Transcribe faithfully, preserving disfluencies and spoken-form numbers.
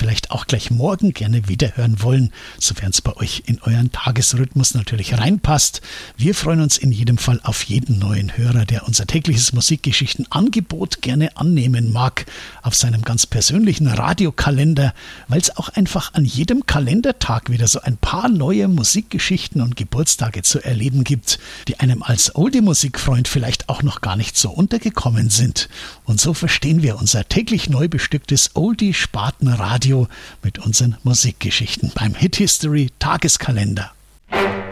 vielleicht auch gleich morgen gerne wiederhören wollen, sofern es bei euch in euren Tagesrhythmus natürlich reinpasst. Wir freuen uns in jedem Fall auf jeden neuen Hörer, der unser tägliches Musikgeschichten-Angebot gerne annehmen mag, auf seinem ganz persönlichen Radiokalender, weil es auch einfach an jedem Kalendertag wieder so ein paar neue Musikgeschichten und Geburtstage zu erleben gibt, die einem als Oldie-Musikfreund vielleicht auch noch gar nicht so untergekommen sind. Und so verstehen wir unser täglich neu bestücktes Oldie-Spartenradio mit unseren Musikgeschichten beim Hit History Tageskalender.